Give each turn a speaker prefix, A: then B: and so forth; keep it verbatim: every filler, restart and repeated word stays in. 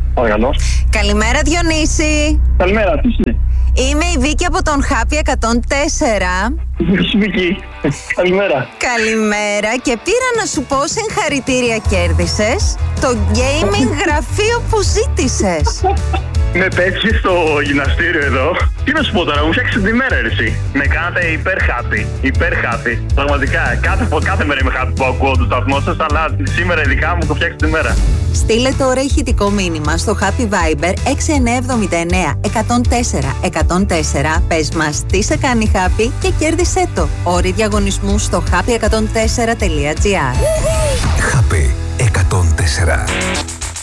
A: Παρακαλώ.
B: Καλημέρα, Διονύση.
A: Καλημέρα, τι είναι?
B: Είμαι η Βίκη από τον Happy εκατόν τέσσερα.
A: Γεια σου, Βίκη. Καλημέρα.
B: Καλημέρα, και πήρα να σου πω συγχαρητήρια, κέρδισες το gaming γραφείο που ζήτησες.
A: Με πέτυχε στο γυμναστήριο εδώ. Τι να σου πω τώρα, μου φτιάξετε τη μέρα, εσύ. Με κάνατε υπέρ happy. Υπέρ happy. Πραγματικά, κάθε, κάθε μέρα είμαι happy που ακούω το σταθμό σας, αλλά σήμερα ειδικά μου το φτιάξετε τη μέρα.
B: Στείλε τώρα ηχητικό μήνυμα στο Happy Viber έξι εννιά εβδομήντα εννέα εκατόν τέσσερα εκατόν τέσσερα. Πες μας τι σε κάνει happy και κέρδισέ το. Όροι διαγωνισμού στο happy εκατόν τέσσερα τελεία τζι άρ.
C: Happy εκατόν τέσσερα.